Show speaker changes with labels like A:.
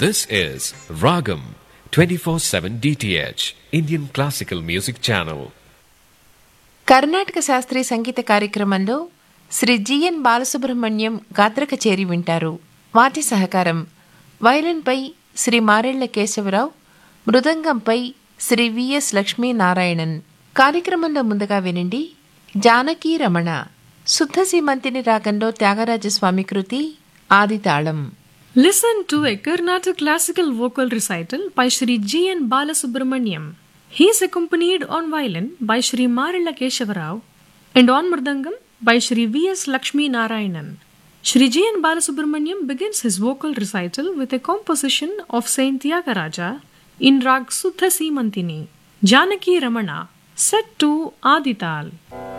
A: This is Ragam 24/7 DTH Indian Classical Music Channel.
B: Karnataka శాస్త్రీయ సంగీత కార్యక్రమంలో Shri GN Balasubrahmanyam గాత్ర కచేరీ వింటారు. వాటి సహకారం వయలిన్పై శ్రీ మారెళ్ల కేశవరావు, మృదంగంపై శ్రీ విఎస్ లక్ష్మీనారాయణన్. కార్యక్రమంలో ముందుగా వినండి జానకీ రమణ, శుద్ధ సీమంతిని రాగంలో త్యాగరాజస్వామి కృతి ఆదితాళం.
C: Listen to a Carnatic classical vocal recital by Shri G. N. Balasubramaniam. He is accompanied on violin by Shri Marilla Keshavarao and on mridangam by Shri V. S. Lakshmi Narayanan. Shri G. N. Balasubramaniam begins his vocal recital with a composition of Saint Tyagaraja in Rag Suddha Simantini, Janaki Ramana, set to Adital.